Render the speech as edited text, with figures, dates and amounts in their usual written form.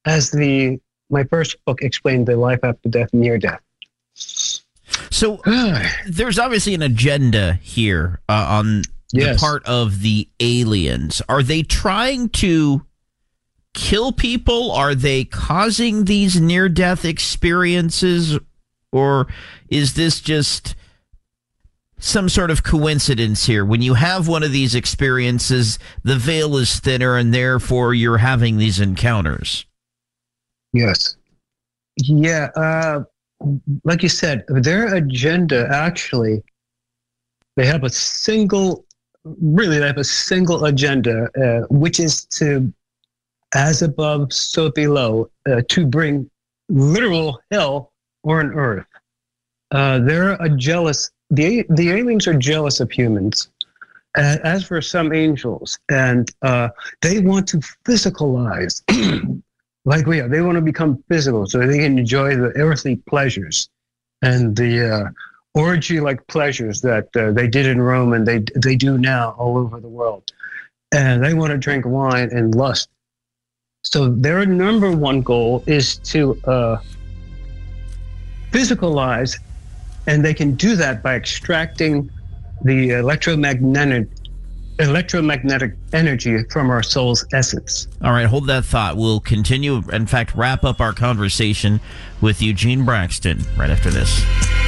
as my first book explained, the life after death, near death. So there's obviously an agenda here on the part of the aliens. Are they trying to kill people? Are they causing these near-death experiences? Or is this just some sort of coincidence here? When you have one of these experiences, the veil is thinner, and therefore you're having these encounters. Yes. Yeah. Like you said, their agenda, actually, they have a single agenda, which is to, as above, so below, to bring literal hell on earth. They're the aliens are jealous of humans, as for some angels, and they want to physicalize like we are. They want to become physical so they can enjoy the earthly pleasures and the orgy-like pleasures that they did in Rome and they do now all over the world. And they want to drink wine and lust. So their number one goal is to physicalize, and they can do that by extracting the electromagnetic energy from our soul's essence. All right, hold that thought. We'll continue, in fact, wrap up our conversation with Eugene Braxton right after this.